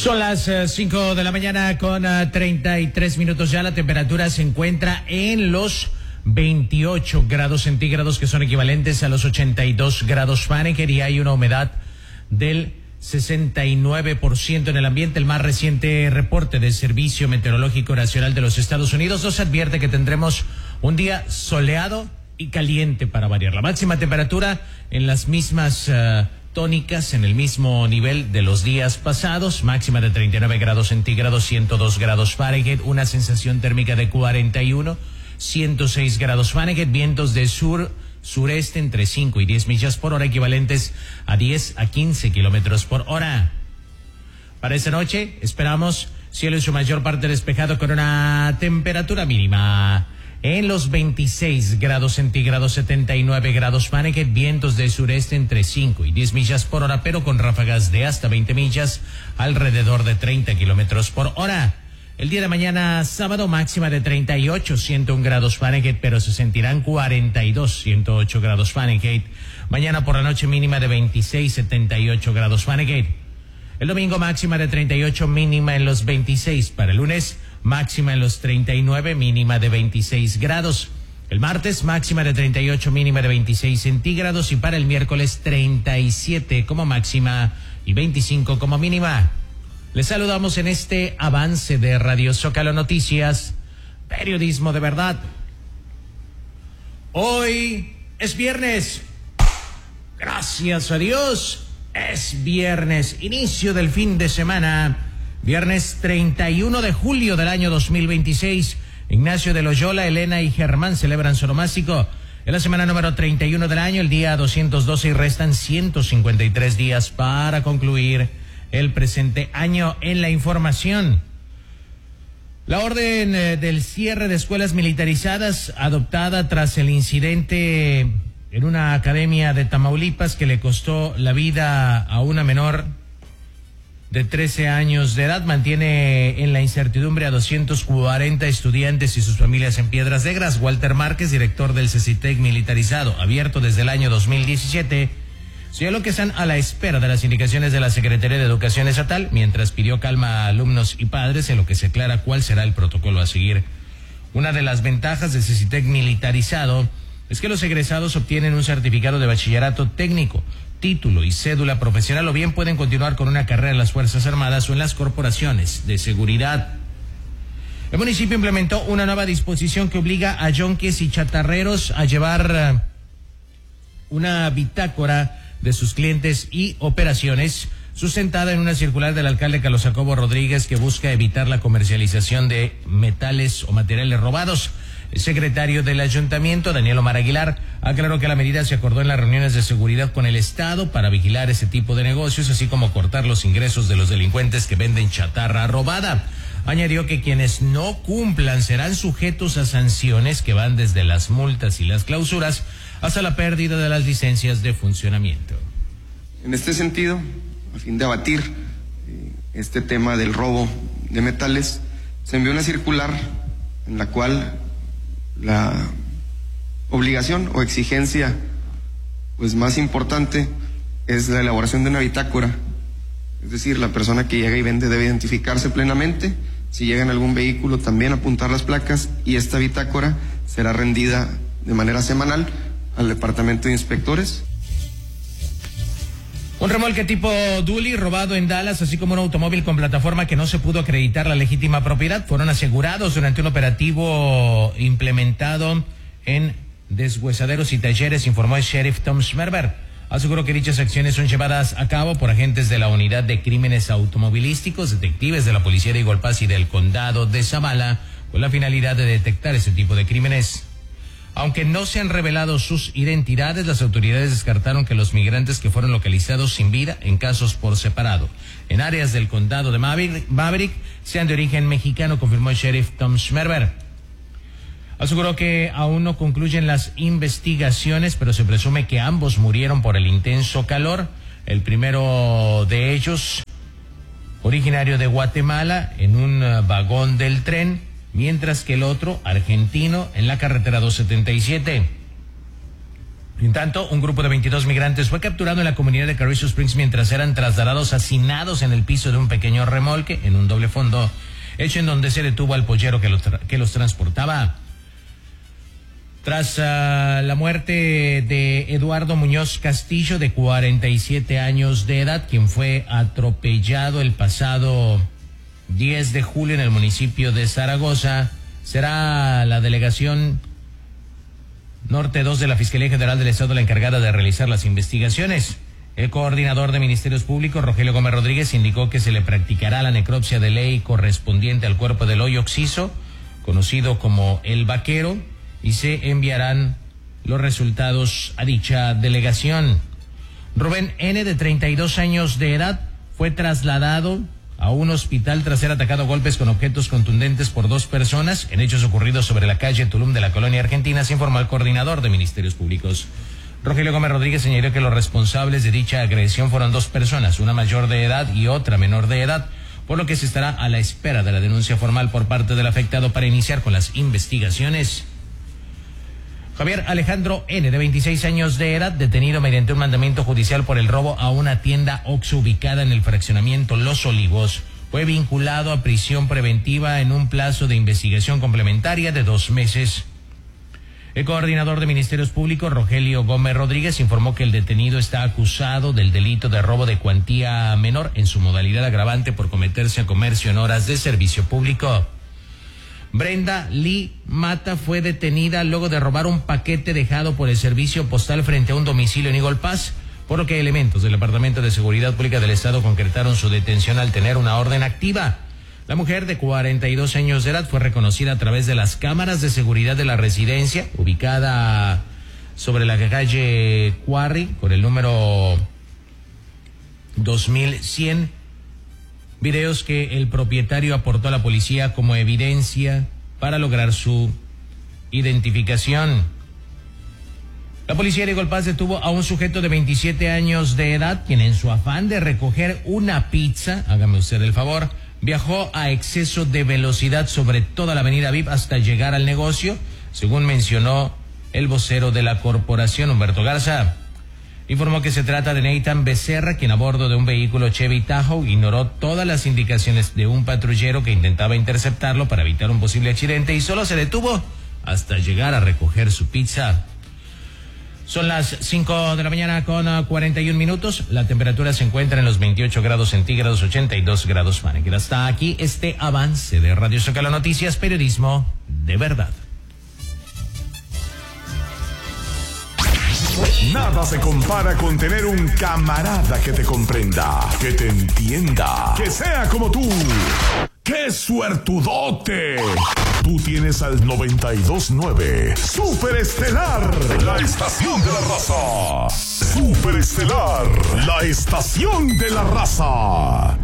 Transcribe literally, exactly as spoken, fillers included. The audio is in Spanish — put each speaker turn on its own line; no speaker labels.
Son las cinco uh, de la mañana con uh, treinta y tres minutos ya. La temperatura se encuentra en los veintiocho grados centígrados, que son equivalentes a los ochenta y dos grados Fahrenheit, y hay una humedad del sesenta y nueve por ciento en el ambiente. El más reciente reporte del Servicio Meteorológico Nacional de los Estados Unidos nos advierte que tendremos un día soleado y caliente para variar. La máxima temperatura en las mismas uh, tónicas, en el mismo nivel de los días pasados, máxima de treinta y nueve grados centígrados, ciento dos grados Fahrenheit, una sensación térmica de cuarenta y uno, ciento seis grados Fahrenheit, vientos de sur sureste entre cinco y diez millas por hora, equivalentes a diez a quince kilómetros por hora. Para esta noche esperamos cielo en su mayor parte despejado, con una temperatura mínima en los veintiséis grados centígrados, setenta y nueve grados Fahrenheit, vientos de sureste entre cinco y diez millas por hora, pero con ráfagas de hasta veinte millas, alrededor de treinta kilómetros por hora. El día de mañana, sábado, máxima de treinta y ocho, ciento uno grados Fahrenheit, pero se sentirán cuarenta y dos, ciento ocho grados Fahrenheit. Mañana por la noche, mínima de veintiséis, setenta y ocho grados Fahrenheit. El domingo, máxima de treinta y ocho, mínima en los veintiséis. Para el lunes, máxima en los treinta y nueve, mínima de veintiséis grados. El martes, máxima de treinta y ocho, mínima de veintiséis centígrados. Y para el miércoles, treinta y siete como máxima y veinticinco como mínima. Les saludamos en este avance de Radio Zócalo Noticias, periodismo de verdad. Hoy es viernes. Gracias a Dios, es viernes, inicio del fin de semana. Viernes treinta y uno de julio del año dos mil veintiséis. Ignacio de Loyola, Elena y Germán celebran su onomástico. En la semana número treinta y uno del año, el día doscientos doce, y restan ciento cincuenta y tres días para concluir el presente año. En la información, la orden eh, del cierre de escuelas militarizadas, adoptada tras el incidente en una academia de Tamaulipas que le costó la vida a una menor de trece años de edad, mantiene en la incertidumbre a doscientos cuarenta estudiantes y sus familias en Piedras Negras. Walter Márquez, director del CECITEC militarizado, abierto desde el año dos mil diecisiete, señaló que están a la espera de las indicaciones de la Secretaría de Educación Estatal, mientras pidió calma a alumnos y padres en lo que se aclara cuál será el protocolo a seguir. Una de las ventajas del CECITEC militarizado es que los egresados obtienen un certificado de bachillerato técnico, título y cédula profesional, o bien pueden continuar con una carrera en las Fuerzas Armadas o en las corporaciones de seguridad. El municipio implementó una nueva disposición que obliga a yonques y chatarreros a llevar una bitácora de sus clientes y operaciones, sustentada en una circular del alcalde Carlos Jacobo Rodríguez, que busca evitar la comercialización de metales o materiales robados. El secretario del ayuntamiento, Daniel Omar Aguilar, aclaró que la medida se acordó en las reuniones de seguridad con el Estado para vigilar ese tipo de negocios, así como cortar los ingresos de los delincuentes que venden chatarra robada. Añadió que quienes no cumplan serán sujetos a sanciones que van desde las multas y las clausuras hasta la pérdida de las licencias de funcionamiento.
En este sentido, a fin de abatir eh, este tema del robo de metales, se envió una circular en la cual la obligación o exigencia pues más importante es la elaboración de una bitácora. Es decir, la persona que llega y vende debe identificarse plenamente. Si llega en algún vehículo, también apuntar las placas, y esta bitácora será rendida de manera semanal al Departamento de Inspectores.
Un remolque tipo Dually robado en Dallas, así como un automóvil con plataforma que no se pudo acreditar la legítima propiedad, fueron asegurados durante un operativo implementado en deshuesaderos y talleres, informó el sheriff Tom Schmerber. Aseguró que dichas acciones son llevadas a cabo por agentes de la Unidad de Crímenes Automovilísticos, detectives de la Policía de Eagle Pass y del Condado de Zavala, con la finalidad de detectar ese tipo de crímenes. Aunque no se han revelado sus identidades, las autoridades descartaron que los migrantes que fueron localizados sin vida en casos por separado en áreas del condado de Maverick, Maverick sean de origen mexicano, confirmó el sheriff Tom Schmerber. Aseguró que aún no concluyen las investigaciones, pero se presume que ambos murieron por el intenso calor. El primero de ellos, originario de Guatemala, en un uh, vagón del tren, mientras que el otro, argentino, en la carretera doscientos setenta y siete. En tanto, un grupo de veintidós migrantes fue capturado en la comunidad de Carrizo Springs mientras eran trasladados hacinados en el piso de un pequeño remolque en un doble fondo, hecho en donde se detuvo al pollero que los, tra- que los transportaba. Tras uh, la muerte de Eduardo Muñoz Castillo, de cuarenta y siete años de edad, quien fue atropellado el pasado diez de julio en el municipio de Zaragoza, será la delegación Norte dos de la Fiscalía General del Estado la encargada de realizar las investigaciones. El coordinador de Ministerios Públicos, Rogelio Gómez Rodríguez, indicó que se le practicará la necropsia de ley correspondiente al cuerpo del hoyo occiso, conocido como El Vaquero, y se enviarán los resultados a dicha delegación. Rubén N., de treinta y dos años de edad, fue trasladado a un hospital tras ser atacado a golpes con objetos contundentes por dos personas en hechos ocurridos sobre la calle Tulum de la colonia argentina, se informó el coordinador de Ministerios Públicos. Rogelio Gómez Rodríguez señaló que los responsables de dicha agresión fueron dos personas, una mayor de edad y otra menor de edad, por lo que se estará a la espera de la denuncia formal por parte del afectado para iniciar con las investigaciones. Javier Alejandro N., de veintiséis años de edad, detenido mediante un mandamiento judicial por el robo a una tienda Oxxo ubicada en el fraccionamiento Los Olivos, fue vinculado a prisión preventiva en un plazo de investigación complementaria de dos meses. El coordinador de Ministerios Públicos, Rogelio Gómez Rodríguez, informó que el detenido está acusado del delito de robo de cuantía menor en su modalidad agravante por cometerse a comercio en horas de servicio público. Brenda Lee Mata fue detenida luego de robar un paquete dejado por el servicio postal frente a un domicilio en Eagle Pass, por lo que elementos del Departamento de Seguridad Pública del Estado concretaron su detención al tener una orden activa. La mujer, de cuarenta y dos años de edad, fue reconocida a través de las cámaras de seguridad de la residencia, ubicada sobre la calle Quarry, con el número dos mil cien. Videos que el propietario aportó a la policía como evidencia para lograr su identificación. La policía de Eagle Pass detuvo a un sujeto de veintisiete años de edad, quien en su afán de recoger una pizza, hágame usted el favor, viajó a exceso de velocidad sobre toda la avenida V I P hasta llegar al negocio, según mencionó el vocero de la corporación, Humberto Garza. Informó que se trata de Nathan Becerra, quien a bordo de un vehículo Chevy Tahoe ignoró todas las indicaciones de un patrullero que intentaba interceptarlo para evitar un posible accidente y solo se detuvo hasta llegar a recoger su pizza. Son las cinco de la mañana con cuarenta y un minutos. La temperatura se encuentra en los veintiocho grados centígrados, ochenta y dos grados Fahrenheit. Hasta aquí este avance de Radio Zócalo Noticias, periodismo de verdad.
Nada se compara con tener un camarada que te comprenda, que te entienda, que sea como tú. ¡Qué suertudote! Tú tienes al noventa y dos nueve Super Estelar, la estación de la raza. Super Estelar, la estación de la raza.